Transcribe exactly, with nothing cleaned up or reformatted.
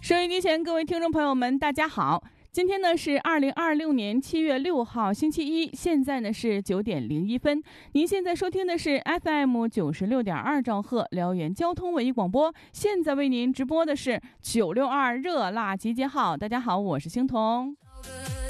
收音机前各位听众朋友们大家好，今天呢是二零二六年七月六号星期一，现在呢是九点零一分。您现在收听的是 F M 九十六点二兆赫辽源交通文艺广播，现在为您直播的是九六二热辣集结号。大家好，我是星彤。